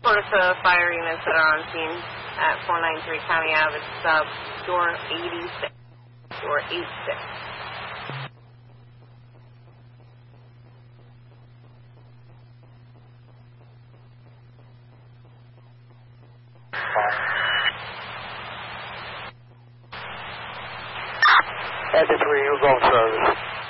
Florida fire units that are on scene at 493 County Ave. It's door 86. Door 86. At the 3, who's on service?